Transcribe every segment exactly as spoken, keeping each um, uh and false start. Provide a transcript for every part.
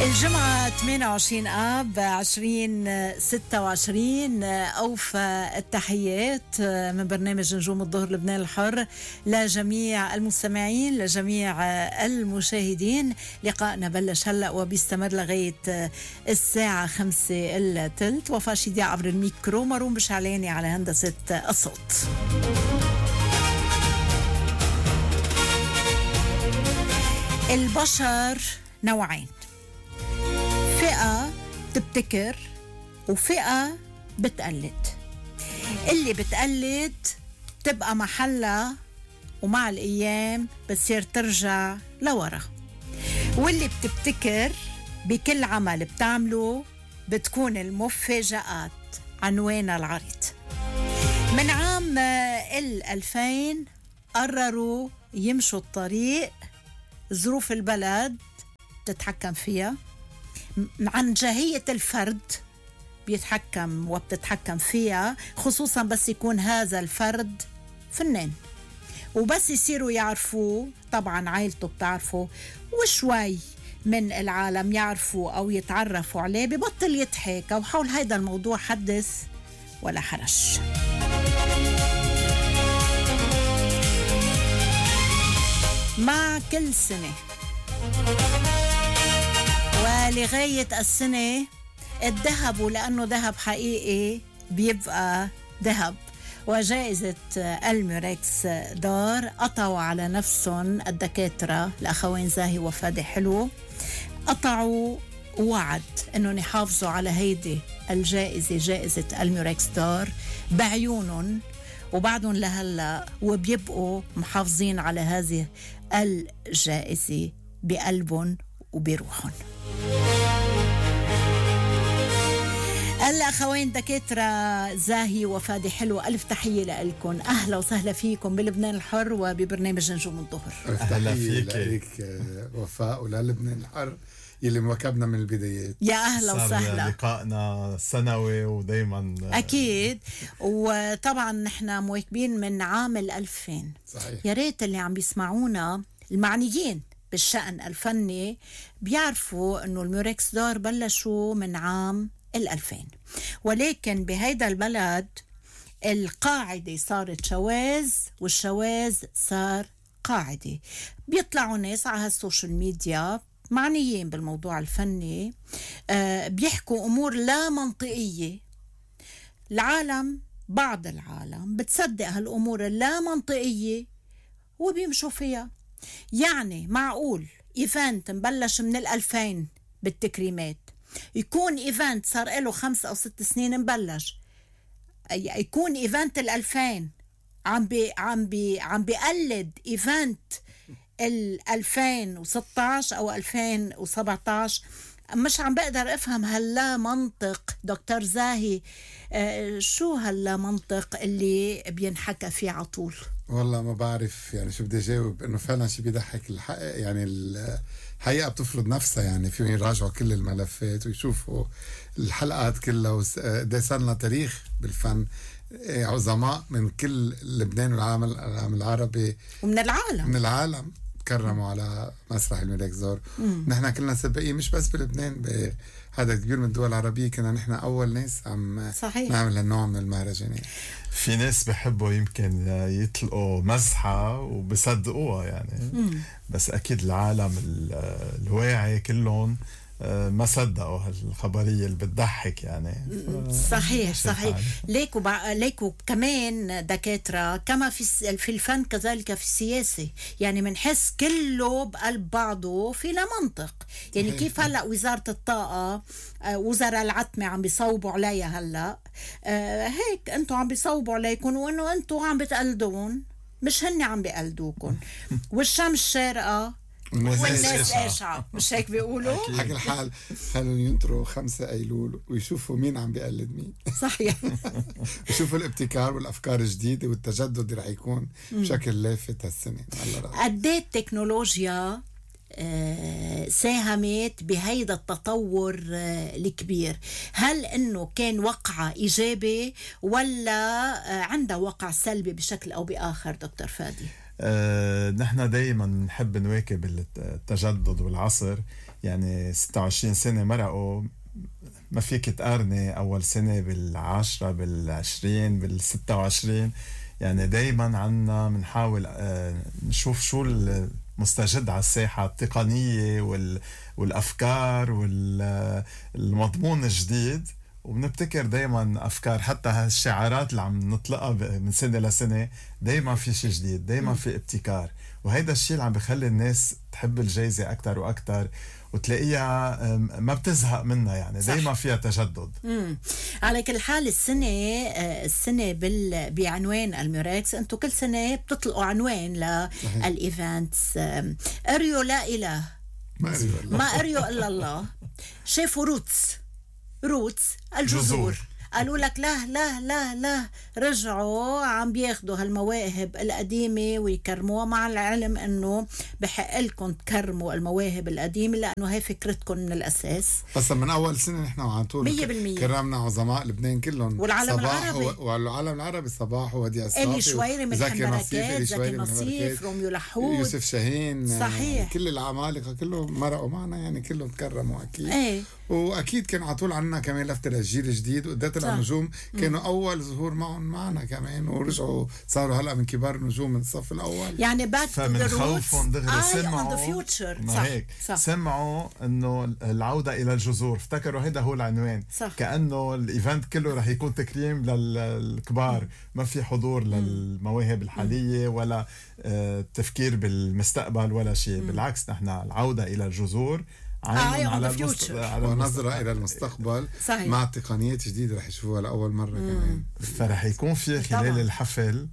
الجمعة ثمانية وعشرين آب عشرين ستة وعشرين. أوفى التحيات من برنامج نجوم الظهر لبنان الحر لجميع المستمعين لجميع المشاهدين. لقاءنا بلش هلأ وبيستمر لغاية الساعة خمسة إلا تلت. وفاء شيديع عبر الميكرو، مروم بشعلاني على هندسة الصوت. البشر نوعين، فئة بتبتكر وفئة بتقلد. اللي بتقلد تبقى محلها ومع الأيام بتصير ترجع لورا، واللي بتبتكر بكل عمل بتعمله بتكون المفاجآت عنوانها العريض. من عام الألفين قرروا يمشوا الطريق ظروف البلد بتتحكم فيها، عن جاهية الفرد بيتحكم وبتتحكم فيها، خصوصا بس يكون هذا الفرد فنان، وبس يصيروا يعرفوا، طبعا عائلته بتعرفوا وشوي من العالم يعرفوا أو يتعرفوا عليه، ببطل يضحك. وحول هيدا الموضوع حدث ولا حرج. مع كل سنة ولغاية السنة الذهب، ولأنه ذهب حقيقي بيبقى ذهب. وجائزة الميركس دار قطعوا على نفسهم الدكاترة الأخوين زاهي وفادي حلو، قطعوا وعد أنهم يحافظوا على هيدي الجائزة، جائزة الميركس دار، بعيونهم وبعدهم لهلا، وبيبقوا محافظين على هذه الجائزة بقلبهم وبروحهم. الأخوين دكاترة زاهي وفادي حلو، ألف تحية لكم. أهلا وسهلا فيكم بلبنان الحر وببرنامج نجوم الظهر. أهلا فيك لك وفاء وللبنان الحر يلي مواكبنا من البدايات. يا أهلا وسهلا. لقائنا سنوي ودايما أكيد. وطبعا نحن مواكبين من عام الألفين. صحيح. يا ريت اللي عم بيسمعونا المعنيين بالشأن الفني بيعرفوا أنه الميركس دار بلشوا من عام الألفين، ولكن بهيدا البلد القاعدة صارت شواذ والشواذ صار قاعدة. بيطلعوا ناس على هالسوشيال ميديا معنيين بالموضوع الفني، آه بيحكوا أمور لا منطقية. العالم، بعض العالم بتصدق هالأمور اللا منطقية وبيمشوا فيها. يعني معقول إيفنت مبلش من الألفين بالتكريمات يكون إيفنت صار له خمس أو ست سنين مبلش، يكون إيفنت الألفين عم بي عم بي عم بيقلد إيفنت الألفين وستة عشر أو ألفين وسبعة عشر. مش عم بقدر أفهم هاللا منطق دكتور زاهي. آه شو هاللا منطق اللي بينحكى فيه عطول؟ والله ما بعرف يعني شو بدي أجاوب، إنه فعلا شي بيضحك. الحق يعني الحقيقة بتفرض نفسها، يعني فيهم يراجعوا كل الملفات ويشوفوا الحلقات كلها. وده صار لنا تاريخ بالفن، عظماء من كل لبنان والعالم العالم العربي ومن العالم من العالم كرموا على مسرح الميركس دار. نحن كلنا سباقين مش بس بلبنان، هذا كبير من الدول العربية كنا نحن أول ناس عم صحيح. نعمل هالنوع من المهرجانات. في ناس بحبوا يمكن يطلقوا مزحة وبصدقوها يعني. مم. بس أكيد العالم الواعي كلهم ما صدقوا هالخبرية اللي بتضحك يعني. صحيح صحيح. ليكو بع... ليكو كمان دكاترة كما في في الفن كذلك في السياسة، يعني منحس كله بقلب بعضه في لا منطق. يعني صحيح. كيف هلا وزارة الطاقة وزراء العتمة عم بيصوبوا عليها هلا، آه هيك انتوا عم بيصوبوا عليكم وانه انتوا عم بتقلدون، مش هني عم بيقلدوكم. والشمس شارقة والناس قاشعة، مش هيك بيقولوا؟ حق الحال خلوا ينطروا خمسة أيلول ويشوفوا مين عم بيقلد مين. صحيح. يشوفوا الابتكار والأفكار الجديدة والتجدد اللي رح يكون بشكل لافت هالسنة. قد ايه التكنولوجيا ساهمت بهيدا التطور الكبير؟ هل انه كان وقع ايجابي ولا عنده وقع سلبي بشكل او باخر دكتور فادي؟ أه نحن دايما نحب نواكب التجدد والعصر، يعني ستة وعشرين سنة مرقوا، ما فيك تقارني أول سنة بالعشرة بالعشرين بالستة وعشرين. يعني دايما عنا بنحاول نشوف شو المستجد على الساحة التقنية والأفكار والمضمون الجديد، وبنبتكر دايما أفكار. حتى هالشعارات اللي عم نطلقها من سنة لسنة دايما في شيء جديد، دايما في ابتكار، وهيدا الشيء اللي عم بخلي الناس تحب الجايزة أكتر وأكتر، وتلاقيها ما بتزهق منها. يعني دايما فيها تجدد. مم. على كل حال السنة السنة بال بعنوان الميوركس، انتم كل سنة بتطلقوا عنوان للإيفنتس. أريو لا إله ما أريو ما أريو إلا الله. شافوا روتس روتس الجذور، قالوا لك لا لا لا لا رجعوا عم بياخدوا هالمواهب القديمة ويكرموها، مع العلم انه بحق لكم تكرموا المواهب القديمة لانه هي فكرتكم من الاساس. بس من اول سنة نحن وعم طول مية بالمية كرمنا عظماء لبنان كلهم، والعالم العربي والعالم العربي صباح ووديع الصافي، إلي شويري من حمركات، زكي نصيف، روميو لحود، يوسف شاهين. صحيح. كل العمالقة كلهم مرقوا معنا، يعني كلهم تكرموا اكيد. ايه. واكيد كان على طول عنا كمان لفتة للجيل الجديد، وقدات النجوم كانوا اول ظهور معهم معنا كمان، ورجعوا صاروا هلا من كبار النجوم من الصف الاول. يعني باك تو ذا روتس، دغري سمعوا فيوتشر. صح. هيك صح. سمعوا انه العوده الى الجذور، افتكروا هيدا هو العنوان. صح. كانه الايفنت كله رح يكون تكريم للكبار، م. ما في حضور م. للمواهب الحاليه ولا آه تفكير بالمستقبل ولا شيء. بالعكس نحن العوده الى الجذور آه على المست... ونظرة إلى المستقبل. صحيح. مع تقنيات جديدة رح يشوفوها لأول مرة. مم. كمان فرح يكون في خلال طبعا. الحفل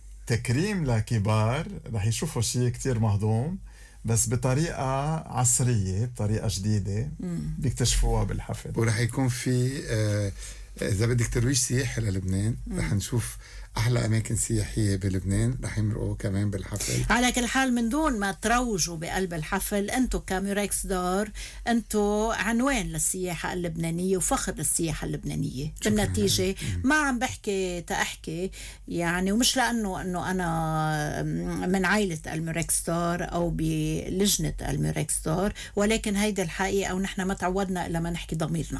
تكريم لكبار، رح يشوفوا شيء كتير مهضوم بس بطريقة عصرية، بطريقة جديدة بيكتشفوها بالحفل. ورح يكون في آه إذا بدك ترويج سياحي للبنان، رح نشوف أحلى أماكن سياحية بلبنان رح يمرقوا كمان بالحفل. على كل حال من دون ما تروجوا بقلب الحفل، أنتو كميوركس دار أنتو عنوان للسياحة اللبنانية وفخر للسياحة اللبنانية. بالنتيجة ما عم بحكي تأحكي يعني، ومش لأنه أنه أنا من عائلة الميوركس دار أو بلجنة الميوركس دار، ولكن هيدا الحقيقة ونحن ما تعودنا إلا ما نحكي ضميرنا.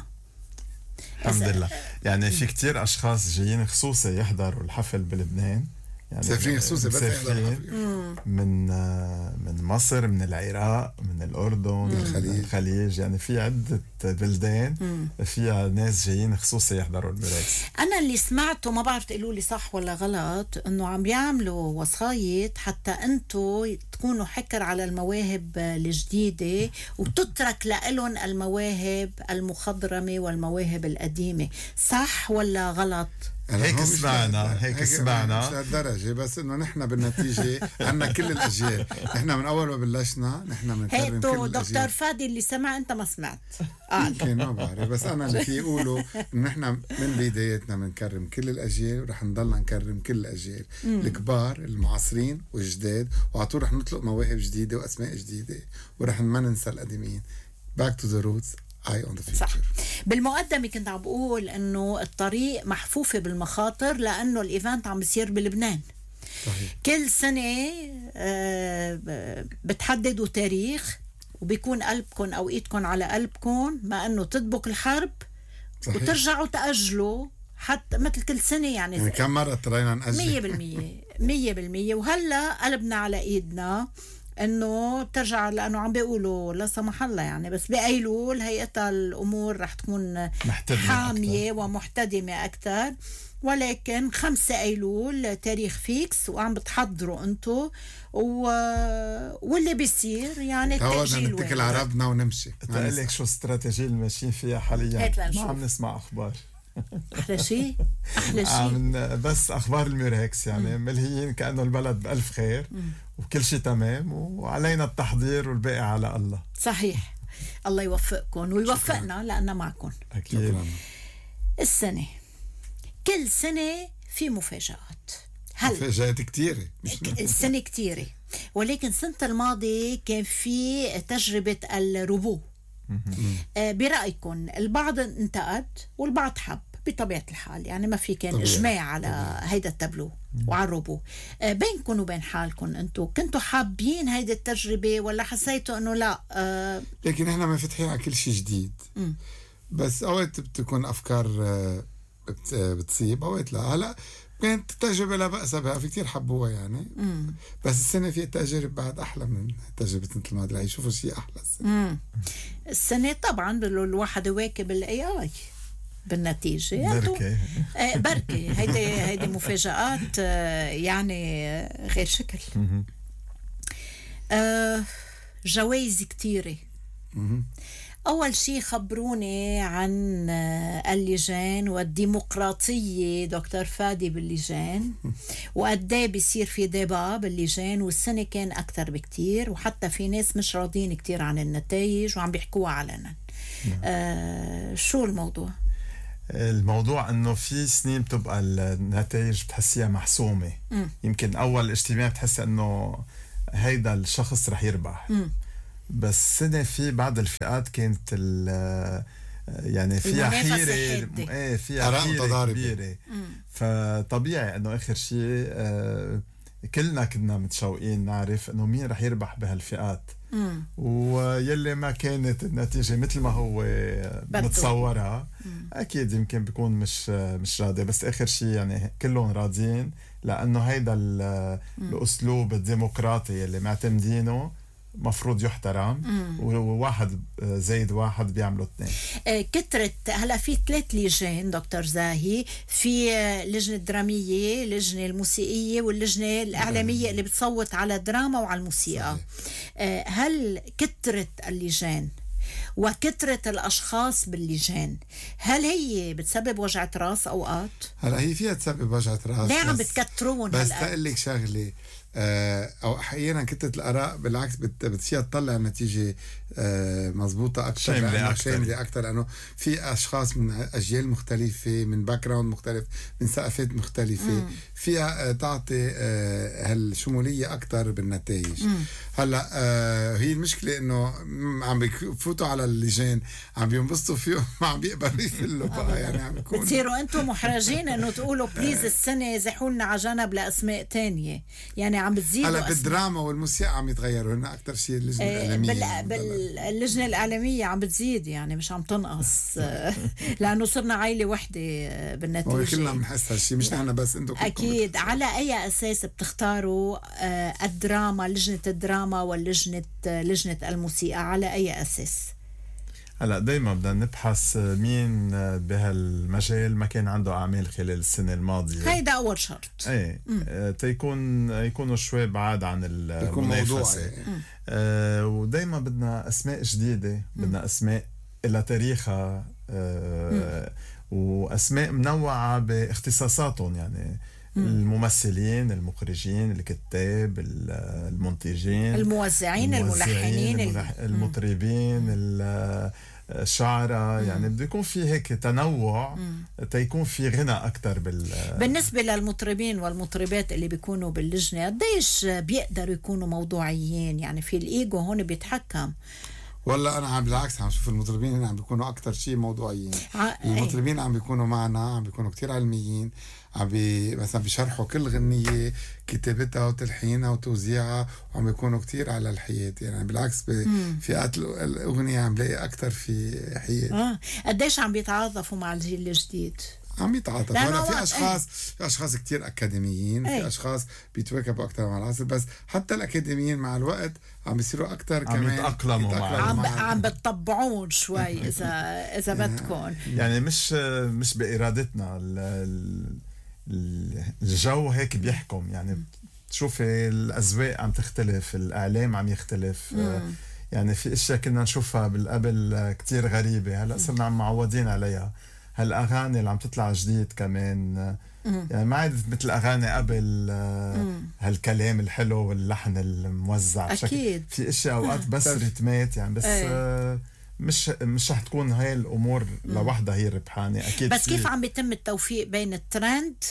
الحمد لله. يعني في كتير أشخاص جايين خصوصي يحضروا الحفل بلبنان، يعني مسافرين خصوصي بس من من مصر، من العراق، من الأردن، من الخليج. الخليج يعني في عدة بلدان مم. فيها ناس جايين خصوصي يحضروا الميوركس. أنا اللي سمعته ما بعرف تقولوا لي صح ولا غلط، إنه عم بيعملوا وسايط حتى أنتوا تكونوا حكر على المواهب الجديدة وتترك لهم المواهب المخضرمة والمواهب القديمة. صح ولا غلط؟ هيك سمعنا هيك سمعنا مش لهالدرجة، بس انه نحن بالنتيجة عنا كل الاجيال. نحن من اول ما بلشنا نحن بنكرم كل الاجيال. دكتور فادي اللي سمع انت ما سمعت. يمكن ما بعرف، بس انا اللي في يقولوا انه نحن من بدايتنا بنكرم كل الاجيال ورح نضلنا نكرم كل الاجيال، الكبار المعاصرين والجداد، وعطول رح نطلق مواهب جديدة واسماء جديدة، ورح ما ننسى القديمين. Back to the roots. صح. بالمقدمة كنت عم بقول انه الطريق محفوفة بالمخاطر لانه الايفنت عم بيصير بلبنان. صحيح. كل سنة بتحددوا تاريخ وبيكون قلبكم او ايدكم على قلبكم ما انه تدبك الحرب. صحيح. وترجعوا تأجلوا حتى مثل كل سنة. يعني, يعني كم مرة ترينا نأجل؟ مية بالمية مية بالمية. وهلا قلبنا على ايدنا انه ترجع، لانه عم بيقولوا لا سمح الله يعني بس بايلول هيئتها الامور رح تكون حاميه أكتر ومحتدمه اكثر، ولكن خمسة ايلول تاريخ فيكس وعم بتحضروا انتو و... واللي بيصير يعني التأجيل. نتكل على ربنا ونمشي. تقول لك شو استراتيجية اللي ماشيين فيها حاليا؟ ما عم نسمع اخبار. احلى شيء احلى شيء عم بس اخبار الميوركس يعني ملهيين كانه البلد بالف خير مم. وكل شيء تمام، وعلينا التحضير والباقي على الله. صحيح. الله يوفقكم ويوفقنا لأننا معكم. أكيد. شكرا. السنة كل سنة في مفاجآت. هل مفاجآت كتيرة؟ السنة كتيرة، ولكن سنة الماضي كان في تجربة الروبو. آه برأيكم البعض انتقد والبعض حب، بطبيعة الحال يعني ما في كان طبيعي. إجماع على طبيعي. هيدا التابلو وعلى الروبو. آه بينكم وبين حالكم أنتوا كنتوا حابين هيدا التجربة ولا حسيتوا أنه لا؟ آه لكن احنا منفتحين على كل شيء جديد. م. بس اوقات بتكون افكار آه، بت- آه، بتصيب، اوقات لا. هلا كانت تجربة لا بأس بها، في كتير حبوها يعني. مم. بس السنة في تجارب بعد أحلى من تجربة مثل الماضي، يشوفوا شيء أحلى السنة. مم. السنة طبعا بدو الواحد يواكب الاي اي بالنتيجة. بركة. آه بركة هيدي هيدي مفاجآت آه يعني آه، غير شكل. آه جوائز كتيرة. مهم. أول شيء خبروني عن آه، اللجان والديمقراطية دكتور فادي باللجان، وقديه بيصير في ديبا باللجان، والسنة كان أكثر بكتير، وحتى في ناس مش راضين كتير عن النتائج وعم بيحكوها علنا. آه شو الموضوع؟ الموضوع انه في سنين بتبقى النتائج بتحسيها محسومة. مم. يمكن اول اجتماع بتحسي انه هيدا الشخص رح يربح. مم. بس سنة في بعض الفئات كانت ال- يعني فيها المنافسة حيرة. حادة. ايه فيها آراء حيرة متضاربة. كبيرة. مم. فطبيعي انه اخر شيء آه، كلنا كنا متشوقين نعرف انه مين رح يربح بهالفئات. مم. ويلي ما كانت النتيجة مثل ما هو بدو. متصورها أكيد يمكن بيكون مش مش راضي. بس آخر شيء يعني كلهم راضيين، لأنه هيدا ال- الأسلوب الديمقراطي اللي معتمدينه مفروض يحترم. وواحد زائد واحد بيعملوا اثنين. آه، كترت هلا في ثلاث لجان دكتور زاهي، في آه، لجنة درامية، لجنة الموسيقية، واللجنة الإعلامية اللي بتصوت على الدراما وعلى الموسيقى. آه، هل كترت اللجان وكترة الأشخاص باللجان هل هي بتسبب وجعة راس أوقات؟ هلا هي فيها تسبب وجعة راس. ليه عم بس- بتكترون بس هالقد؟ تقول لك شغله، آه، او احيانا كتله الاراء بالعكس بت- بتصير تطلع نتيجه آه، مزبوطه اكثر، شاملة لأنه أكتر. شامله اكثر، لانه في اشخاص من اجيال مختلفه، من باك جراوند مختلف، من ثقافات مختلفه، فيها آه، تعطي آه، هالشموليه اكثر بالنتائج. هلا آه، هي المشكله انه م- عم بفوتوا على اللجان عم بينبسطوا فيهم ما عم بيقبلوا يفلوا بقى، يعني عم بيكون بتصيروا انتم محرجين انه تقولوا بليز السنه زحولنا على جنب لاسماء تانية، يعني عم بتزيدوا هلا أسماء. بالدراما والموسيقى عم يتغيروا هن اكثر شيء اللجنه آه، الاعلاميه. بال... باللجنة الإعلامية عم بتزيد، يعني مش عم تنقص. آه، لأنه صرنا عائلة وحدة آه، هو بالنتيجة. كلنا بنحس هالشيء، مش نحن بس، انتم كلكم أكيد. بتحسوا. على أي أساس بتختاروا آه، الدراما، لجنة الدراما واللجنة آه، لجنة الموسيقى، على أي أساس؟ هلا دايما بدنا نبحث مين بهالمجال ما كان عنده أعمال خلال السنة الماضية. هيدا أول شرط. ايه آه، تيكون يكونوا شوي بعاد عن يكون موضوعي. المنافسة. آه ودايما بدنا اسماء جديدة، بدنا اسماء لها تاريخها، آه واسماء منوعة باختصاصاتهم، يعني الممثلين، المخرجين، الكتاب، ال- المنتجين، الموزعين، الملحنين، الملح- المطربين، ال- الشعراء. يعني بده يكون في هيك تنوع تيكون في غنى أكتر بال بالنسبة للمطربين والمطربات اللي بيكونوا باللجنة، قديش بيقدروا يكونوا موضوعيين؟ يعني في الإيجو هون بيتحكم. والله انا عم بالعكس عم شوف المطربين هنا عم بيكونوا اكثر شيء موضوعيين. ع- المطربين عم بيكونوا معنا، عم بيكونوا كتير علميين، عم بي مثلا بيشرحوا كل غنية كتابتها وتلحينها وتوزيعها، وعم بيكونوا كتير على الحياة. يعني بالعكس بفئات الأغنية عم بلاقي أكتر في حياة. آه. قديش عم بيتعاطفوا مع الجيل الجديد؟ عم يتعاطف. لأنه هلا في وقت- اشخاص في اشخاص كتير اكاديميين، أي. في اشخاص بيتواكبوا اكثر مع العصر، بس حتى الاكاديميين مع الوقت عم بيصيروا اكثر عم كمان يتأقلموا مع- عم مع عم بتطبعون شوي إذا إذا بدكم. يعني مش مش بإرادتنا، ال- ال- الجو هيك بيحكم. يعني تشوفي الأذواق عم تختلف، الإعلام عم يختلف. يعني في اشياء كنا نشوفها بالقبل كتير غريبة، هلا صرنا عم معودين عليها. هالاغاني اللي عم تطلع جديد كمان يعني ما عادت مثل اغاني قبل. آه، هالكلام الحلو واللحن الموزع بشكل. أكيد. في اشياء اوقات بس رتمات يعني، بس أي. آه، مش مش رح تكون هاي الامور لوحدها هي الربحانه اكيد. بس في- كيف عم بيتم التوفيق بين الترند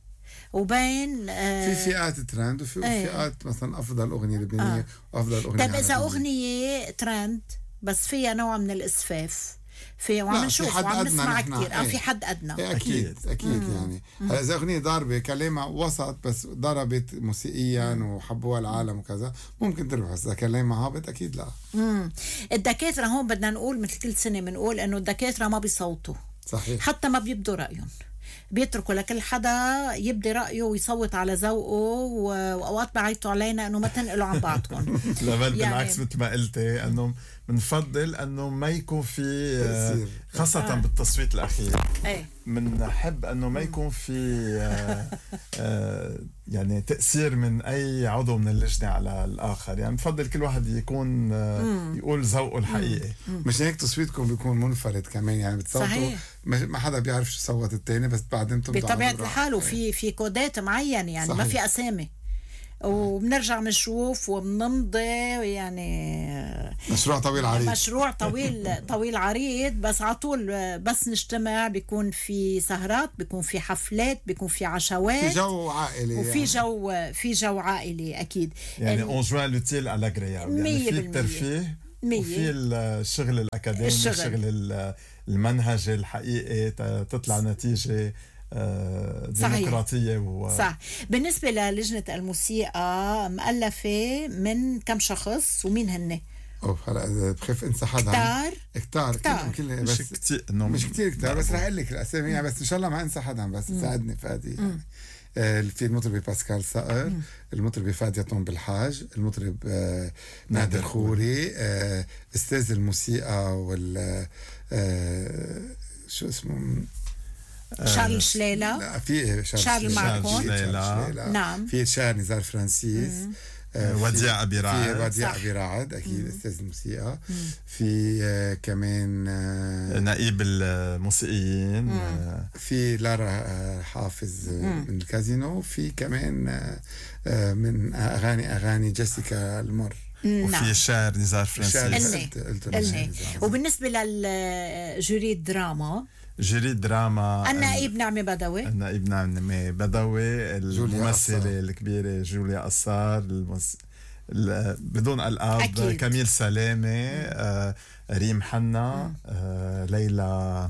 وبين آه في فئات ترند وفي أي. فئات مثلا افضل اغنيه لبنانيه آه. وافضل اغنيه طيب إذا عربية. أغنية ترند بس فيها نوع من الإسفاف، في وعم لا، نشوف في حد وعم أدنى نسمع نحن. كتير اه إيه. في حد ادنى. إيه اكيد أكيد. اكيد يعني هلا اذا اغنيه ضاربه كلامها وسط بس ضربت موسيقيا وحبوها العالم وكذا ممكن تربح، بس اذا كلامها هابط اكيد لا. امم الدكاتره هون بدنا نقول مثل كل سنه بنقول انه الدكاتره ما بيصوتوا، صحيح. حتى ما بيبدوا رايهم، بيتركوا لكل حدا يبدي رأيه ويصوت على ذوقه، وأوقات بعيطوا علينا إنه ما تنقلوا عن بعضكم. لا بل يعني- بالعكس مثل ما قلتي انه بنفضل انه ما يكون في تأثير. آه، خاصة آه. بالتصويت الأخير ايه بنحب انه ما يكون في آه، آه، يعني تأثير من أي عضو من اللجنة على الآخر، يعني بفضل كل واحد يكون آه، يقول ذوقه الحقيقي. مش هيك تصويتكم بيكون منفرد كمان، يعني بتصوتوا صحيح. مش- ما حدا بيعرف شو صوت التاني، بس بعدين تبدوا بطبيعة على الراحة. الحال، وفي في كودات معين يعني ما صحيح. في أسامي، وبنرجع بنشوف وبنمضي يعني مشروع طويل عريض. مشروع طويل طويل عريض، بس على طول بس نجتمع بيكون في سهرات، بيكون في حفلات، بيكون في عشوات، في جو عائلي وفي يعني. جو في جو عائلي اكيد. يعني ال- اون جوان لوتيل على الاغريابل، يعني مية في بالمية. الترفيه مية. وفي الشغل الأكاديمي، الشغل. الشغل ال- المنهجي الحقيقي، ت- تطلع نتيجة آه، صحيح. ديمقراطية و... صح. بالنسبة للجنة الموسيقى مؤلفة من كم شخص ومين هن؟ اوف هلا بخاف انسى حدا. كتار كتار كتار. كل كل مش بس كتير انه مش كتير كتار، بس رح اقول لك الاسامي يعني، بس ان شاء الله ما انسى حدا، بس ساعدني فادي يعني. آه، في المطربة باسكال صقر، المطربة فادية طون بالحاج، المطرب آه، نادر خوري، آه، استاذ الموسيقى وال آه، شو اسمه، شارل شليلة. لا في شارل شليلة. ماركون. في شارل شليلة. شليلة. نعم. في شار نزار فرانسيس، آه، في- وديع أبي راعد. في وديع صح. أبي راعد أكيد أستاذ الموسيقى. في آه، كمان آه، نقيب الموسيقيين آه، في لارا آه، حافظ آه، من الكازينو. في كمان آه، آه، من أغاني أغاني جيسيكا المر. نعم. وفي الشاعر نزار فرانسيس. إلني. قلت- قلت إلني. نزار. وبالنسبة للجوري الدراما جري دراما النائب نعمة بدوي. النائب نعمة بدوي، جوليا الممثلة قصار. الكبيرة جوليا قصار، المس... ال- بدون ألقاب أكيد. كميل سلامة، آه، ريم حنا، آه، ليلى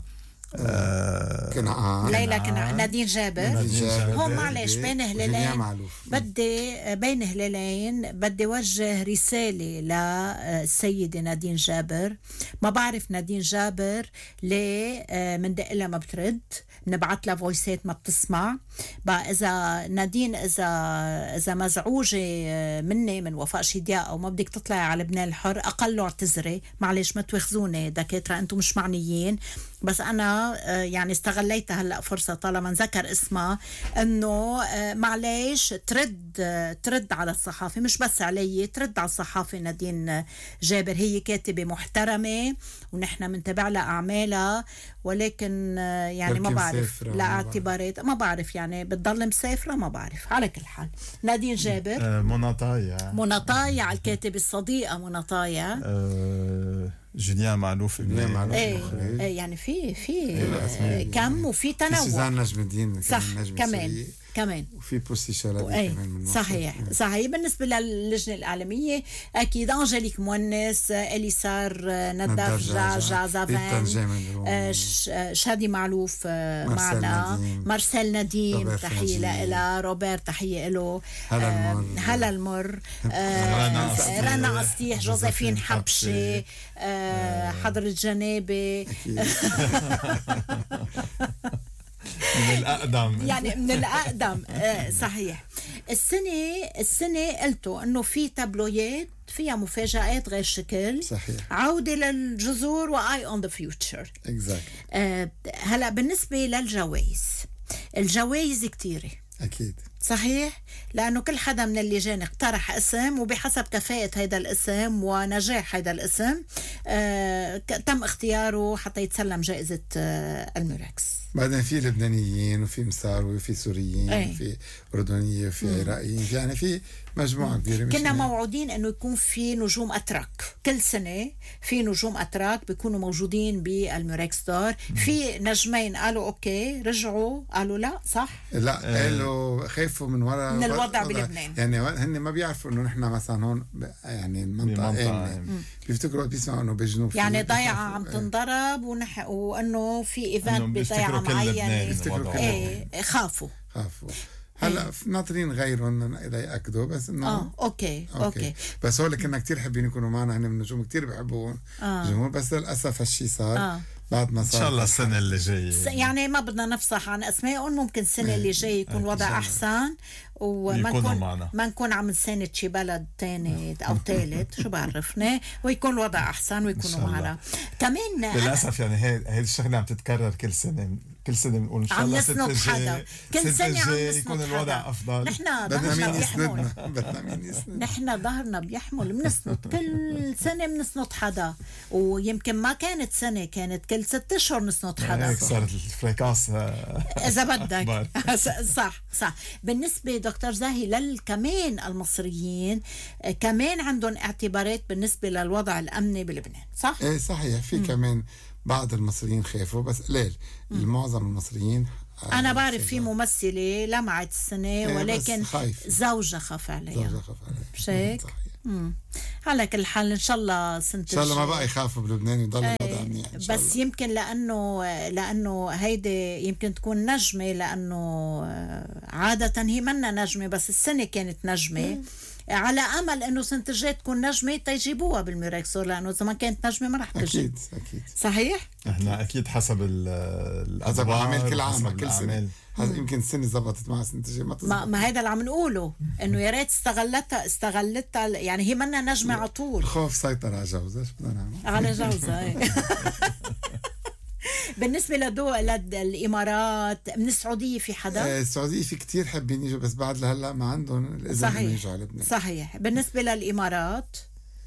آه، كنعان. ليلى نعم. كنا نادين جابر. نادين جابر. هون معلش بين وجنيا هلالين معلوف. بدي بين هلالين بدي وجه رسالة للسيدة نادين جابر. ما بعرف نادين جابر ليه مندق لها ما بترد، نبعت لها فويسات ما بتسمع. بقى إذا نادين إذا إذا مزعوجة مني من وفاء شيدياء أو ما بدك تطلعي على لبنان الحر، أقل اعتذري، معلش ما تواخذوني دكاترة، أنتم مش معنيين. بس أنا آه، يعني استغليت هلأ فرصة طالما نذكر اسمها إنه آه، معلش ترد آه، ترد على الصحافة، مش بس علي، ترد على الصحافة. نادين آه، جابر هي كاتبة محترمة ونحن منتبع لها أعمالها، ولكن آه، يعني ما يمكن بعرف مسافرة، ما لا بعرف. اعتبارات، ما بعرف يعني بتضل مسافرة، ما بعرف. على كل حال نادين جابر. آه، منى طايع، منى طايع الكاتبة الصديقة منى طايع. آه، جوليان معلوف جوليان معلوف. ايه مخرج. إيه، يعني في في الأسماء. كم وفي في تنوع. سوزان نجم الدين صح كمان نجم كمان سوري. كمان وفي بوسي شلبي ايه كمان من مصر. صحيح إيه. صحيح. بالنسبة للجنة الإعلامية أكيد أنجليك مونس، إليسار نداف، نداف جعجع جعجع، زافان، ريتا الرومي. آه، ش- آه، شادي معلوف آه، مارسيل معنا، نديم. مارسيل نديم روبرت تحية نجيب. لها، روبرت تحية له، هلا آه، المر. هلا المر، آه، رنا قصديح. رنا قصديح، جوزيفين جوزيفين حبشي، حبشي. آه، حضرة جنابي، أكيد. من الأقدم. يعني من الأقدم. آه، صحيح. السنة السنة قلتوا إنه في تابلويات فيها مفاجآت غير شكل. صحيح. عودة للجذور وآي أون ذا فيوتشر. exactly. آه، هلا بالنسبة للجوائز، الجوائز كتيرة أكيد. صحيح، لأنه كل حدا من اللجان اقترح اسم، وبحسب كفاءة هيدا الاسم ونجاح هيدا الاسم آه، ك- تم اختياره حتى يتسلم جائزة آه، الميركس. بعدين في لبنانيين وفي مسار وفي سوريين أي. وفي أردنيين وفي عراقيين، يعني في مجموعة كبيرة. كنا موعودين انه يكون في نجوم اتراك كل سنة، في نجوم اتراك بيكونوا موجودين بالميوركس ستار. في نجمين قالوا اوكي رجعوا قالوا لا صح؟ لا قالوا خافوا من وراء من الوضع بلبنان، يعني هن ما بيعرفوا انه نحن مثلا هون يعني المنطقة آمنة، بيفتكروا بيسمعوا انه بجنوب يعني ضيعة عم تنضرب ونح... وانه في ايفنت بضيعة معينة. ايه خافوا خافوا هلا ناطرين غيرهم ليأكدوا بس انه اه أوكي. اوكي اوكي بس هول كنا كتير حابين يكونوا معنا، هن من النجوم كتير بحبوهم آه. الجمهور، بس للاسف هالشيء صار آه. بعد ما صار ان شاء الله السنه اللي جايه، يعني ما بدنا نفصح عن اسمائهم، ممكن السنه اللي جايه يكون وضع احسن وما نكون ما نكون عم نساند شي بلد تاني او ثالث شو بعرفنا، ويكون الوضع احسن ويكونوا معنا كمان. للاسف يعني هي هي الشغله عم تتكرر كل سنه، كل سنه بنقول ان شاء الله ستة الجاي كل سنه عم نسند يكون الوضع افضل. نحن بدنا مين يسندنا، بدنا مين يسندنا، نحن ظهرنا بيحمل، بنسند كل سنه بنسند حدا، ويمكن ما كانت سنه، كانت كل ست اشهر نسند حدا. هيك صارت الفريكاس اذا بدك صح صح. بالنسبه دكتور زاهي للكمان المصريين كمان عندهم اعتبارات بالنسبه للوضع الامني بلبنان صح؟ ايه صحيح، في م. كمان بعض المصريين خافوا بس قليل، المعظم المصريين أنا بعرف في ممثلة لمعت السنة ولكن زوجها خاف عليها. زوجها خاف عليها مش هيك؟ على كل حال إن شاء الله سنة إن شاء الله ما بقى يخافوا بلبنان يضل الوضع منيح إن شاء الله. بس يمكن لأنه لأنه هيدي يمكن تكون نجمة، لأنه عادة هي منا نجمة بس السنة كانت نجمة، على امل انه سنه الجاي تكون نجمه تيجيبوها بالميركس، لانه اذا ما كانت نجمه ما رح تجي. اكيد اكيد صحيح. احنا اكيد حسب الادوار عامل كل عام كل سنه، يمكن السنه زبطت مع سنه الجاي ما تزبط. ما, ما هذا اللي عم نقوله، انه يا ريت استغلتها استغلتها يعني هي منا نجمه على طول. الخوف سيطر على جوزها، شو بدنا نعمل على جوزها. بالنسبة لدول الإمارات من السعودية في حدا؟ السعودية في كتير حابين يجوا بس بعد لهلا ما عندهم الإذن إنه يجوا على لبنان. صحيح. بالنسبة للإمارات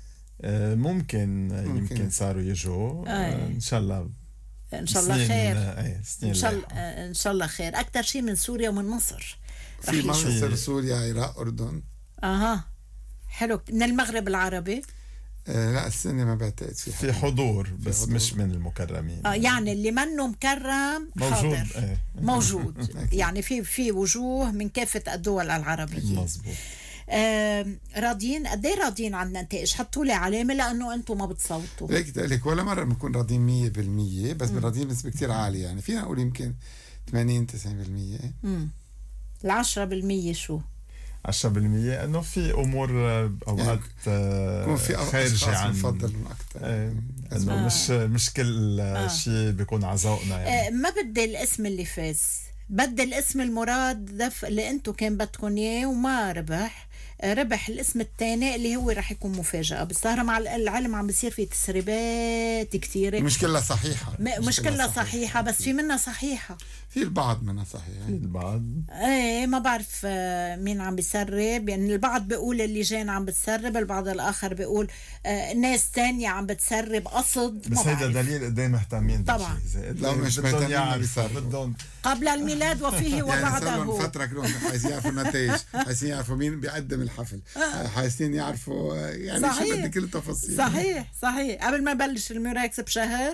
ممكن, ممكن يمكن صاروا يجوا آه. إن شاء الله إن شاء الله خير. آه. إن شاء الله إن شاء الله خير. أكتر شيء من سوريا ومن مصر. في مصر سوريا عراق أردن. أها حلو. من المغرب العربي؟ آه لا السنة ما بعتقد في في حضور بس حضور. مش من المكرمين. آه يعني اللي منه مكرم موجود ايه. موجود يعني في في وجوه من كافة الدول العربية. مظبوط. آه راضيين قد ايه راضيين عن النتائج؟ حطوا لي علامة لأنه أنتم ما بتصوتوا. ليك لك ولا مرة بنكون راضيين مية بالمية بس راضيين بنسبة كتير عالية، يعني فينا نقول يمكن ثمانين تسعين بالمية. امم العشرة بالمية شو؟ عشرة بالمية انه في امور اوقات يعني خارجه عن مفضل اكثر ايه انه آه. مش مش كل آه. شيء بيكون على ذوقنا يعني. آه ما بدي الاسم اللي فاز، بدي الاسم المراد دف اللي انتم كان بدكم اياه وما ربح، ربح الاسم الثاني اللي هو رح يكون مفاجأة. بالسهرة مع العلم عم بيصير في تسريبات كثيرة، مش كلها صحيحة م- مش كلها صحيحة, صحيحة بس في منها صحيحة، في البعض منها صحيحة، في البعض ايه ما بعرف مين عم بيسرب، يعني البعض بيقول اللجان عم بتسرب، البعض الآخر بيقول ناس تانية عم بتسرب قصد. بس هيدا دليل قد ايه مهتمين طبعا، لو مش مهتمين بيسربوا قبل الميلاد وفيه وبعده. يعني فترة كلهم حايزين يعرفوا النتائج، حايزين يعرفوا مين بيقدم الحفل، حايزين يعرفوا يعني شو بدي كل التفاصيل. صحيح صحيح. قبل ما يبلش الميراكس بشهر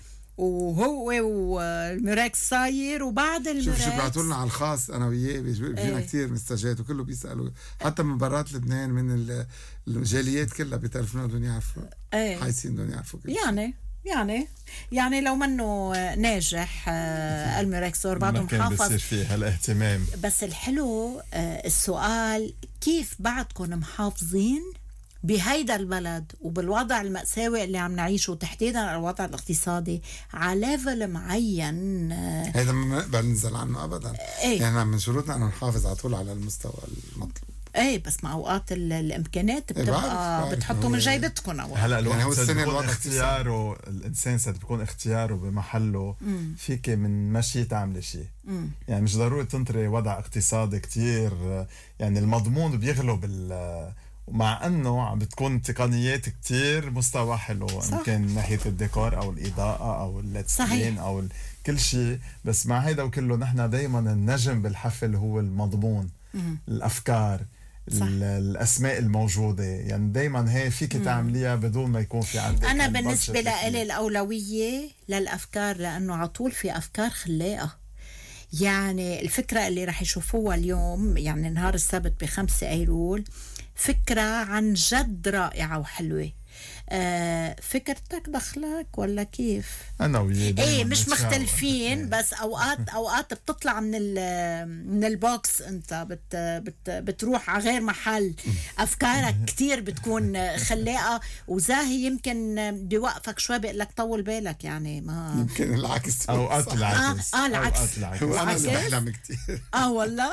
وهو والميراكس صاير، وبعد الميراكس شوف شو بعتوا لنا على الخاص انا وياه بيجينا ايه. كثير مسجات وكله بيسالوا، حتى من برات لبنان من الجاليات كلها بيتلفونا بدهم يعرفوا ايه. حايزين بدهم يعرفوا كل يعني يعني يعني لو منه ناجح الميراكس بعده محافظ بصير فيه هالاهتمام. بس الحلو السؤال كيف بعدكم محافظين بهيدا البلد وبالوضع المأساوي اللي عم نعيشه، تحديدا الوضع الاقتصادي على ليفل معين. هيدا ما بنقبل ننزل عنه ابدا. ايه؟ يعني من شروطنا انه نحافظ على طول على المستوى المطلوب. ايه بس مع اوقات الامكانيات بتبقى ايه بتحطوا من جيبتكم. هلا الواحد يعني هو السنه الوضع اختياره، الانسان سد بيكون اختياره بمحله، فيك من مشي تعمل شيء، يعني مش ضروري تنطري وضع اقتصادي كتير، يعني المضمون بيغلب ال مع انه عم بتكون تقنيات كتير مستوى حلو، ان كان ناحيه الديكور او الاضاءه او التسلين او كل شيء، بس مع هيدا وكله نحن دايما النجم بالحفل هو المضمون. مم. الافكار، صح. الاسماء الموجوده، يعني دائما هي فيك تعمليها بدون ما يكون في عندك. انا بالنسبه لي الاولويه للافكار، لانه على طول في افكار خلاقه. يعني الفكره اللي رح يشوفوها اليوم، يعني نهار السبت بخمسة ايلول، فكره عن جد رائعه وحلوه. آه فكرتك دخلك ولا كيف؟ انا وياه ايه مش مختلفين، بس اوقات اوقات بتطلع من من البوكس، انت بت بت بتروح على غير محل. افكارك كتير بتكون خلاقه وزاهي، يمكن بيوقفك شوي بيقول لك طول بالك، يعني ما يمكن العكس. اوقات العكس. اه, آه العكس. وانا اللي بحلم كتير. اه والله.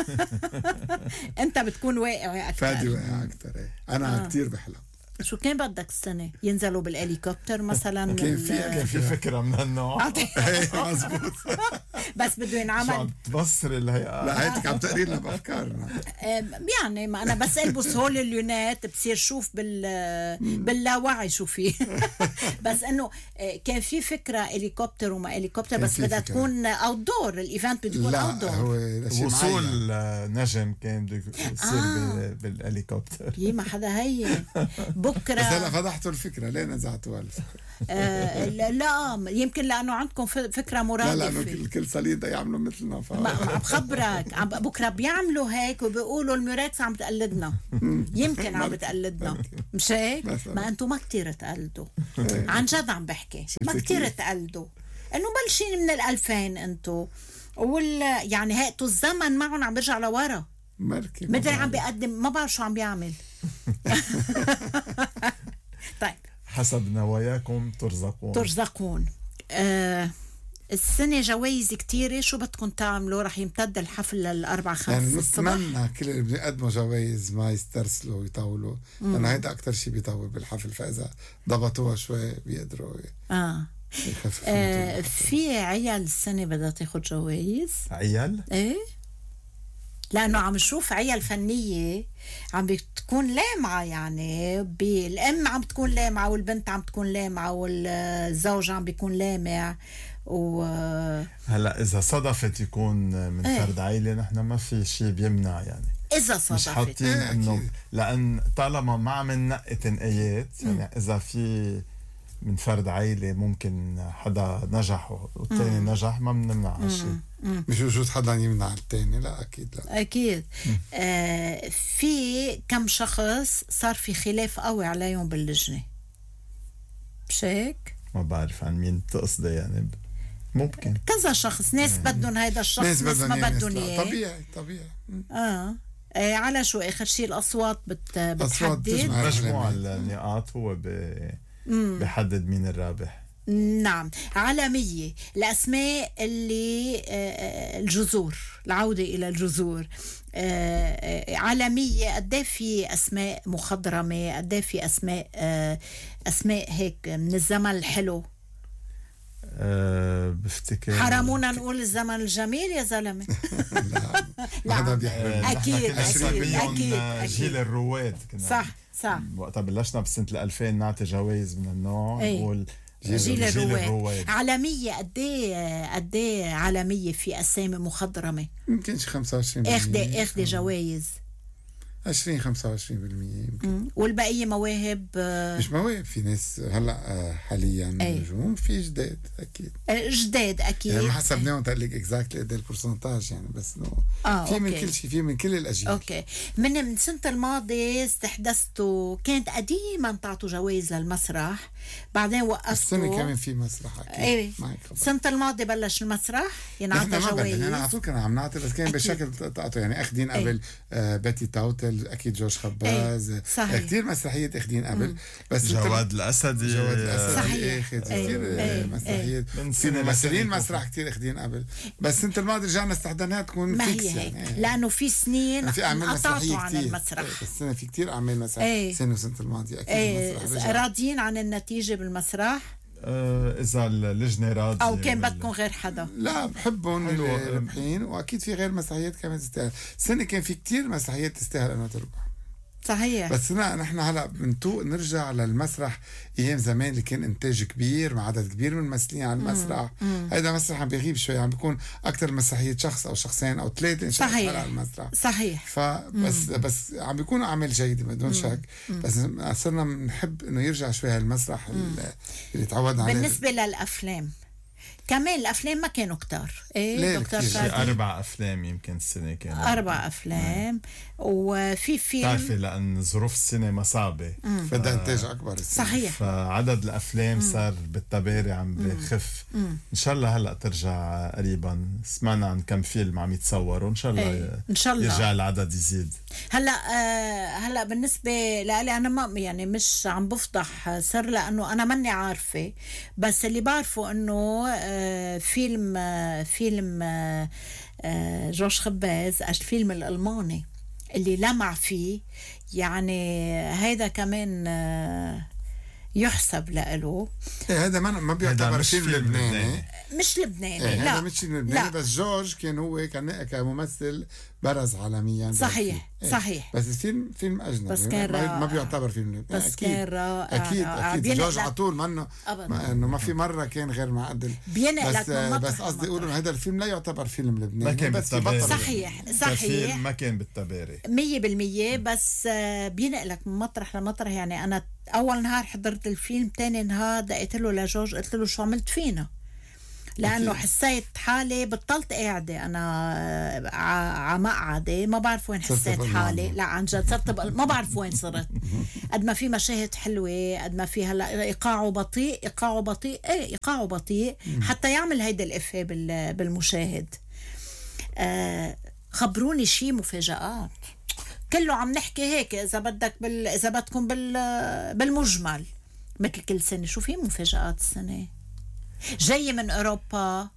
انت بتكون واقعي اكثر. فادي واقع اكثر. انا آه. كتير بحلم. شو كان بدك السنة؟ ينزلوا بالهليكوبتر مثلا؟ كان في كان في فكرة من هالنوع. مزبوط. بس بده ينعمل. عم تبصر الهيئة. لا هيك عم تقري لنا بأفكارنا. يعني ما أنا بس ألبس هول اليونات بصير شوف بال باللاوعي شو فيه. بس إنه كان في فكرة هليكوبتر وما هليكوبتر، بس بدها تكون أوت دور. الإيفنت بده يكون أوت دور. وصول نجم كان بده يصير آه. بالهليكوبتر. يي ما حدا هي بكره. بس هلا فضحتوا الفكره، ليه نزعتوها الفكره؟ آه لا يمكن لانه عندكم فكره مرادفه. لا لانه الكل صليب يعملوا مثلنا. عم بخبرك بكره بيعملوا هيك وبيقولوا الميوركس عم تقلدنا. يمكن عم بتقلدنا، مش هيك؟ ما انتم ما كتير تقلدوا. عن جد عم بحكي، ما كتير تقلدوا، انه بلشين من الألفين انتم، ولا يعني هيئتوا الزمن معهم عم برجع لورا. مدري عم بيقدم، ما بعرف شو عم بيعمل. طيب حسب نواياكم ترزقون ترزقون. آه السنة جوائز كتيرة، شو بدكم تعملوا؟ رح يمتد الحفل للأربع خمس يعني الصبح. نتمنى كل اللي بيقدموا جوائز ما يسترسلوا ويطولوا، لأنه هيدا أكتر شيء بيطول بالحفل، فإذا ضبطوها شوي بيقدروا آه. آه في عيال السنة بدها تاخد جوائز. عيال؟ ايه، لأنه عم نشوف عيال فنية عم بتكون لامعة، يعني بالأم عم تكون لامعة والبنت عم تكون لامعة والزوج عم بيكون لامع. و هلا إذا صدفت يكون من ايه؟ فرد عائلة، نحن ما في شيء بيمنع، يعني إذا صدفت مش حاطين ايه إنه، لأن طالما ما عم ننقي تنقيات، يعني م. إذا في من فرد عائلة ممكن حدا نجح والتاني مم. نجح، ما بنمنع هالشيء. مش وجود حدا يمنع التاني، لا أكيد لا. أكيد. آه في كم شخص صار في خلاف قوي عليهم باللجنة، مش هيك؟ ما بعرف عن مين تقصدي، يعني ممكن كذا شخص، ناس بدهم هيدا الشخص، ناس, ناس ما بدهم اياه. طبيعي طبيعي. اه آه على شو آخر شيء الأصوات بت بتحدد مجموع النقاط، هو ب بحدد مين الرابح. نعم. عالمية الأسماء اللي الجذور، العودة إلى الجذور. عالمية قد في أسماء مخضرمة، قد في أسماء أسماء هيك من الزمن الحلو. أه بفتكر حرمونا نقول الزمن الجميل يا زلمة. لا لا أكيد أكيد أكيد جيل الرواد كنا. صح صح. وقتها بلشنا بسنة الألفين نعطي جوائز من النوع، نقول جيل, جيل الرواد. الرواد. عالمية قد ايه قد ايه عالمية في أسامي مخضرمة؟ يمكن شي خمسة وعشرين بالمية اخذ اخذ جوائز عشرين خمسة وعشرين بالمية يمكن. والبقية مواهب. مش مواهب، في ناس هلا حاليا نجوم، في جداد اكيد. جداد اكيد، يعني ما حسبناهم تقلك اكزاكتلي قد البرسنتاج، يعني بس انه آه في من كل شيء، في من كل الاجيال. اوكي. من من السنه الماضيه استحدثتوا، كانت قديما تعطوا جوائز للمسرح، بعدين وقفتوا. السنه كمان في مسرح اكيد. ايه السنه الماضيه بلش المسرح ينعطى جوائز. انا على طول كنا عم نعطي، بس كان بشكل تعطوا، يعني اخذين قبل آه باتي تاوتل، اكيد جورج خباز. ايه. صحيح. كثير مسرحيات اخذين قبل. بس جواد الاسدي. جواد الاسدي اخذ كثير مسرحيات. في ممثلين مسرح كثير اخذين قبل، بس السنه الماضيه رجعنا استحضرناها تكون فيكس، يعني ايه. لانه في سنين في اعمال مسرحيه عن كتير. المسرح. ايه. السنه في كثير اعمال مسرح. ايه. سنه وسنه الماضيه اكيد. ايه. راضيين عن النتيجه بالمسرح؟ آه إذا اللجنة راضية أو كان بدكم غير حدا؟ لا بحبهم اللي رابحين، وأكيد في غير مسرحيات كمان تستاهل. السنة كان في كتير مسرحيات تستاهل أنها تربح. صحيح. بس لا نحن هلا بنتوق نرجع للمسرح ايام زمان اللي كان انتاج كبير مع عدد كبير من الممثلين على المسرح. هيدا مسرح عم بيغيب شوي، عم بيكون اكثر مسرحيه شخص او شخصين او ثلاثه صحيح على المسرح. صحيح. فبس بس عم بيكونوا اعمال جيده بدون شك. بس صرنا بنحب انه يرجع شوي هالمسرح اللي تعودنا عليه. بالنسبه للافلام كمان، الافلام ما كانوا كتار. ايه دكتور شي اربع افلام يمكن السنه كانت اربع افلام. وفي فيلم بتعرفي لان ظروف السينما صعبه بدها انتاج اكبر السنة. صحيح. فعدد الافلام صار بالتباري عم بخف. ان شاء الله هلا ترجع قريبا. سمعنا عن كم فيلم عم يتصوروا، ان شاء الله ايه. ان شاء الله يرجع العدد يزيد. هلا آه هلا بالنسبه لي انا ما يعني مش عم بفضح سر لانه انا ماني عارفه، بس اللي بعرفه انه آه فيلم آه فيلم آه آه جورج خباز الفيلم الالماني اللي لمع فيه، يعني هيدا كمان آه يحسب له. ايه هذا ما ما بيعتبر فيلم لبناني، مش لبناني. ايه لا هذا مش لبناني، بس جورج كان هو كان كممثل برز عالميا. صحيح إيه. صحيح. بس الفيلم فيلم اجنبي، بس كان ما, ما بيعتبر فيلم لبناني. بس أكيد. كان رائع. اكيد اكيد جورج على طول منه ما انه ما في مره كان غير معدل. بس بس قصدي اقول انه هذا الفيلم لا يعتبر فيلم لبناني، ما كان بس بالتباري. صحيح صحيح ما كان بالتباري مية بالمية. بس بينقلك من مطرح لمطرح. يعني انا اول نهار حضرت الفيلم، تاني نهار دقيت له لجورج قلت له شو عملت فينا، لانه حسيت حالي بطلت قاعده انا على مقعده ما بعرف وين حسيت حالي. لا عن جد صرت ما بعرف وين صرت. قد ما في مشاهد حلوه، قد ما في هلا ايقاعه بطيء ايقاعه بطيء ايه ايقاعه بطيء حتى يعمل هيدا الافيه بالمشاهد. آه خبروني شي مفاجآت. كله عم نحكي هيك اذا بدك بال... اذا بدكم بال... بالمجمل مثل كل سنه. شو في مفاجآت السنه جاي من اوروبا؟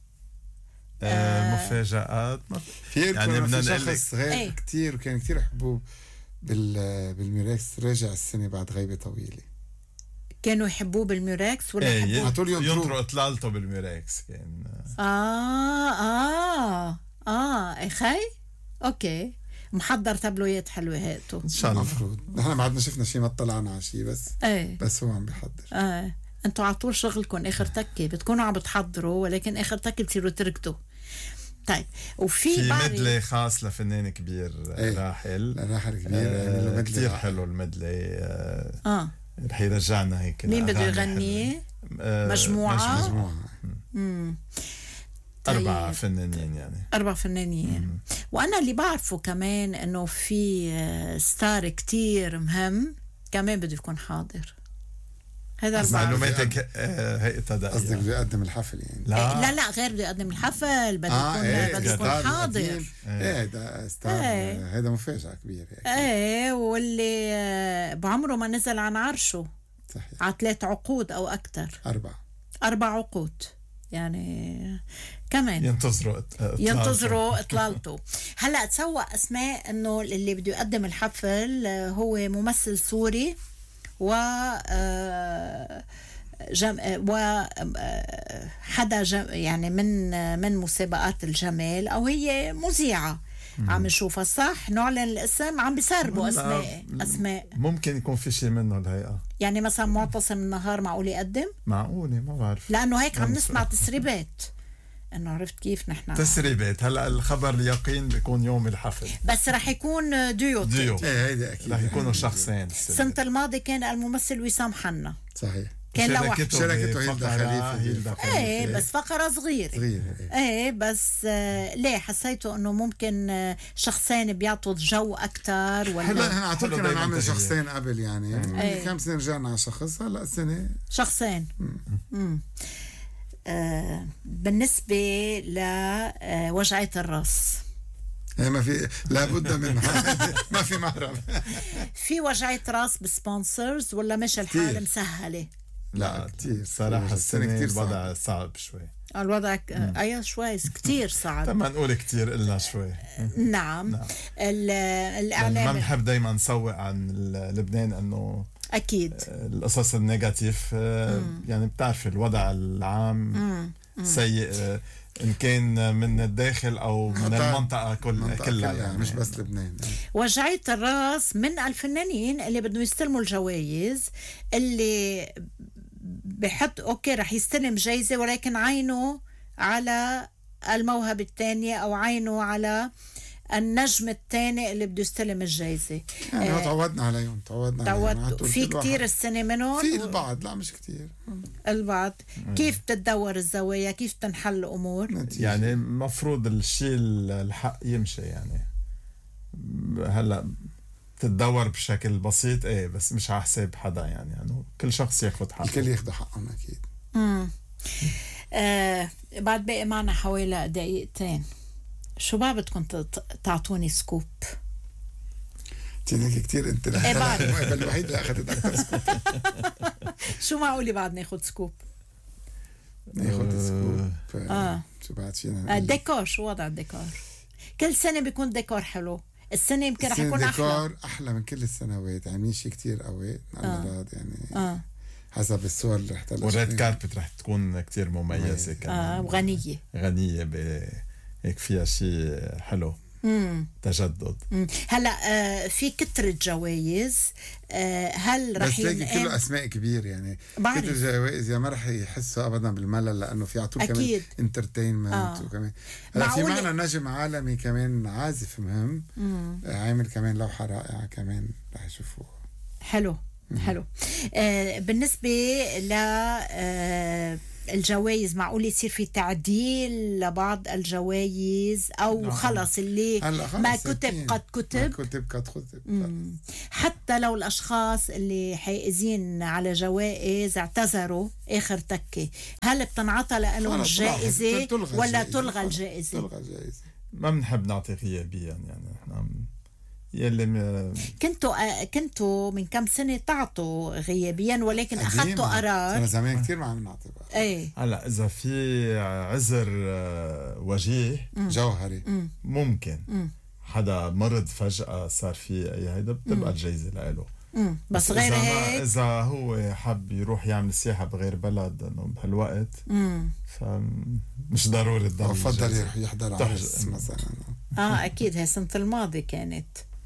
آه مفاجآت في يعني بدنا شخص غير ايه؟ كتير وكان كتير يحبوه بال... بالميراكس راجع السنه بعد غيبه طويله. كانوا يحبوه بالميراكس ولا ايه يحبوه؟ عطول ينطروا اطلالته بالميراكس كان. اه اه اه اخي اوكي محضر تابلويات حلوه هاتو ان شاء الله. المفروض نحن ما عدنا شفنا شيء، ما اطلعنا على شيء، بس ايه. بس هو عم بيحضر. اه انتوا على طول شغلكم اخر تكه بتكونوا عم بتحضروا، ولكن اخر تكه بتصيروا تركتوا. طيب وفي في مدلي خاص لفنان كبير ايه؟ راحل راحل كبير آه يعني كثير حلو المدلي. اه, آه. رح يرجعنا هيك. مين بده يغني؟ آه مجموعه مجموعه امم طيب. أربع فنانين يعني أربع فنانين. مم. وأنا اللي بعرفه كمان إنه في ستار كتير مهم كمان بده يكون حاضر. هذا معلوماتك هيئة تداعية. قصدك بده يقدم الحفل يعني؟ لا لا, لا غير بده يقدم الحفل بده آه يكون ايه بده يكون حاضر. ايه هذا ستار ايه. هذا مفاجأة كبيرة يعني. ايه واللي بعمره ما نزل عن عرشه. صحيح. على ثلاث عقود أو أكثر. أربع أربع عقود يعني كمان ينتظروا إطلالته. ينتظروا اطلالته. هلا تسوق اسماء انه اللي بده يقدم الحفل هو ممثل سوري و جم و حدا جم يعني من من مسابقات الجمال او هي مذيعه. عم نشوفها صح، نعلن الاسم، عم بيسربوا اسماء اسماء ممكن يكون في شيء منه الهيئه. يعني مثلا معتصم النهار معقول يقدم؟ معقولة ما بعرف، لانه هيك عم نسمع تسريبات انه عرفت كيف نحن تسريبات. هلا الخبر اليقين بيكون يوم الحفل، بس رح يكون ديو ديو ايه هيدا اكيد رح يكونوا شخصين. السنة الماضية كان الممثل وسام حنا صحيح، كان لوحده شركته هيلدا خليفة. ايه بس فقرة صغيرة صغيرة ايه, ايه بس آه ليه حسيته انه ممكن آه شخصين بيعطوا جو اكتر ولا هلا احنا على طول كنا نعمل شخصين قبل يعني ايه. كم سنة رجعنا على شخص، هلا السنة شخصين. امم آه بالنسبة لوجعة الراس ما في لابد منها ما في مهرب. في وجعة راس بسبونسرز ولا مش الحال مسهلة؟ لا كتير صراحة السنة كتير الوضع صعب شوي. الوضع أي شوي كتير صعب. لما نقول كتير إلا شوي. نعم, نعم. الإعلام ما بنحب دايما نسوق عن لبنان أنه أكيد القصص النيجاتيف يعني بتعرف الوضع العام مم. سيء. إن كان من الداخل أو من المنطقة كل كلها يعني. مش بس لبنان. وجعية الراس من الفنانين اللي بدهم يستلموا الجوائز، اللي بحط أوكي رح يستلم جايزة ولكن عينه على الموهبة الثانية أو عينه على النجم الثاني اللي بده يستلم الجائزة. يعني آه تعودنا عليهم تعودنا عليهم. تعود في كتير السنة منهم. في البعض، لا مش كتير. البعض. كيف بتتدور الزوايا؟ كيف تنحل الأمور؟ يعني مفروض الشيء الحق يمشي يعني. هلا تتدور بشكل بسيط ايه، بس مش على حساب حدا يعني. يعني كل شخص ياخد حقه. الكل ياخد حقهم اكيد. امم آه بعد باقي معنا حوالي دقيقتين. شو بقى بدكم تعطوني سكوب؟ تينيك كتير انت. ايه بعد الوحيد اللي اخذت اكثر سكوب. شو معقولي بعد ناخد سكوب؟ ناخد سكوب. اه شو بعد فينا؟ الديكور، شو وضع الديكور؟ كل سنة بيكون ديكور حلو، السنة يمكن رح يكون أحلى. الديكور أحلى من كل السنوات، عاملين شيء كتير قوي. آه. يعني آه. حسب الصور اللي رح تطلع. والريد كاربت رح تكون كتير مميزة كمان. آه وغنية غنية ب هيك فيها شيء حلو. مم. تجدد. مم. هلا آه في كترة جوائز. آه هل رح ينقل؟ بس كله اسماء كبير يعني. بعرف. كتر جوائز يعني ما رح يحسوا ابدا بالملل، لانه في عطول كمان انترتينمنت. آه. وكمان هلا في معنا نجم عالمي كمان، عازف مهم. آه عامل كمان لوحة رائعة كمان رح يشوفوه. حلو. مم. حلو. آه بالنسبة ل آه الجوائز، معقول يصير في تعديل لبعض الجوائز او نعم. خلص اللي ما كتب قد كتب ما كتب قد كتب. حتى لو الاشخاص اللي حائزين على جوائز اعتذروا اخر تكه، هل بتنعطى لهم الجائزه ولا تلغى الجائزه؟ تلغى الجائزه. ما بنحب نعطي غيابيا يعني. احنا يلي م... كنتوا كنتوا من كم سنه تعطوا غيابيا، ولكن اخذتوا قرار. انا زمان كثير ما عم نعطي بقى. ايه هلا اذا في عذر وجيه مم. جوهري مم. ممكن مم. حدا مرض فجأة صار في اي هيدا بتبقى الجايزه له. بس, بس غير إذا هيك اذا هو حب يروح يعمل سياحه بغير بلد انه بهالوقت مم. فمش ضروري تضل. بفضل يروح يحضر عرس مثلا. اه اكيد هي السنه الماضيه كانت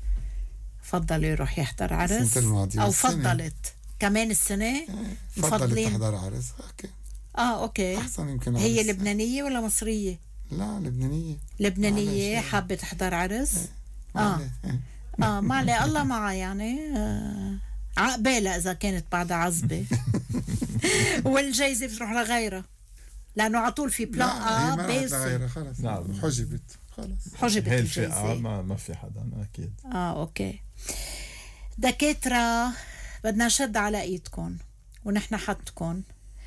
فضل يروح يحضر عرس او فضلت كمان السنه فضلت تحضر عرس. اوكي اه اوكي احسن يمكن. هي لبنانيه ولا مصريه؟ لا لبنانيه. لبنانيه حابه تحضر عرس. اه اه ما عليه الله معها يعني. آه عقبالها اذا كانت بعدها عزبه. والجايزه بتروح لغيرها لانه على طول في بلان اه بيس لغيرها. خلص نعم. حجبت خلص حجبت الجايزه. ما ما في حدا اكيد. اه اوكي دكاتره بدنا نشد على ايدكم ونحن حدكم،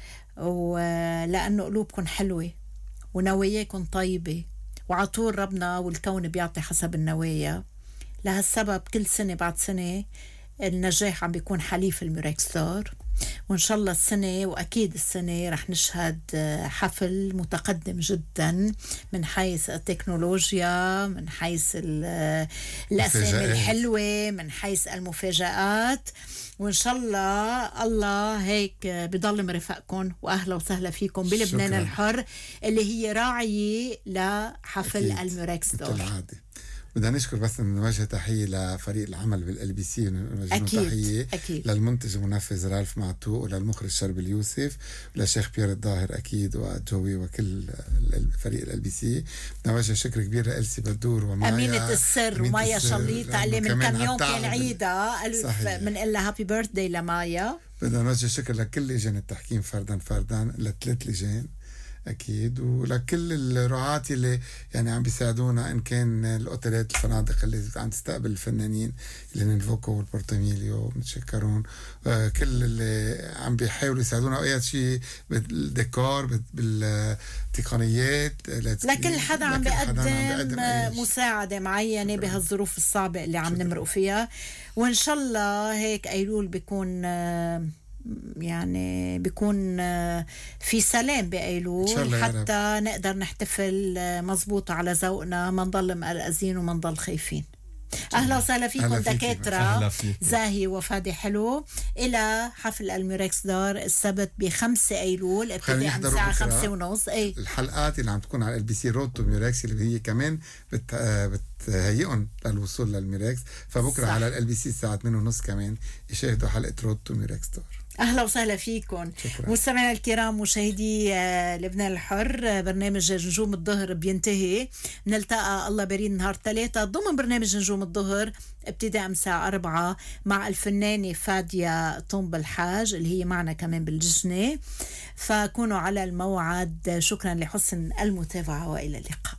ولانه قلوبكم حلوه ونواياكم طيبه، وعطول ربنا والكون بيعطي حسب النوايا. لهالسبب كل سنه بعد سنه النجاح عم بيكون حليف الميركستار، وإن شاء الله السنة وأكيد السنة رح نشهد حفل متقدم جدا من حيث التكنولوجيا، من حيث الأسامي الحلوة، من حيث المفاجآت. وإن شاء الله الله هيك بضل مرافقكم وأهلا وسهلا فيكم بلبنان شكرا. الحر اللي هي راعية لحفل الميركستار. بدنا نشكر بس نوجه تحية لفريق العمل بالال بي سي، ونوجه تحية أكيد. للمنتج المنفذ رالف معتوق، وللمخرج شرب اليوسف، وللشيخ بيير الظاهر أكيد، وجوي وكل فريق الال بي سي. بدنا نوجه شكر كبير لإلسي بدور ومايا أمينة السر ومايا شليطة اللي من كم يوم كان عيدها. ألف من لها هابي بيرثداي لمايا. بدنا نوجه شكر لكل لجان التحكيم فردا فردا، لثلاث لجان أكيد، ولكل الرعاة اللي يعني عم بيساعدونا، إن كان الأوتيلات الفنادق اللي عم تستقبل الفنانين اللي نينفوكو والبورتوميليو بنتشكرون. آه كل اللي عم بيحاولوا يساعدونا أي شيء بالديكور بالتقنيات، لكل حدا عم بيقدم مساعدة معينة بهالظروف الصعبة اللي عم نمرق فيها. وإن شاء الله هيك أيلول بيكون آه يعني بيكون في سلام بأيلول حتى نقدر نحتفل مزبوط على ذوقنا، ما نضل مقلقزين وما نضل خايفين. أهلا وسهلا فيكم أهلا فيك. دكاترة أهلا فيك. زاهي وفادي حلو إلى حفل الميركس دار السبت بخمسة أيلول ابتداء من يحضروا الساعة بكرة. خمسة ونص. أي الحلقات اللي عم تكون على ال بي سي رود تو ميركس اللي هي كمان بت بتهيئهم للوصول للميركس، فبكره صح. على ال بي سي الساعه ثمانية ونص كمان يشاهدوا حلقه رود تو ميركس دور. أهلا وسهلا فيكم شكرا. مستمعينا الكرام مشاهدي آه، لبنان الحر. آه، برنامج نجوم الظهر بينتهي. نلتقى الله بريد نهار ثلاثة ضمن برنامج نجوم الظهر ابتداء من الساعة أربعة مع الفنانة فادية طنب الحاج اللي هي معنا كمان بالجنة. فكونوا على الموعد. شكرا لحسن المتابعة وإلى اللقاء.